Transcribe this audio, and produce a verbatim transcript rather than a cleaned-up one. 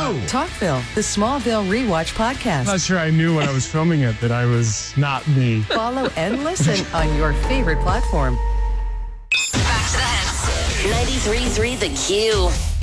Oh. Talkville, the Smallville Rewatch podcast. I'm not sure I knew when I was filming it that I was not me. Follow and listen on your favorite platform. Back to the hits. ninety-three point three The Q.